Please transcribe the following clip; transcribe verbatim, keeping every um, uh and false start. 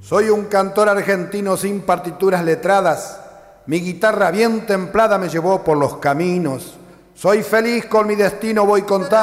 Soy un cantor argentino sin partituras letradas. Mi guitarra bien templada me llevó por los caminos. Soy feliz con mi destino, voy contando.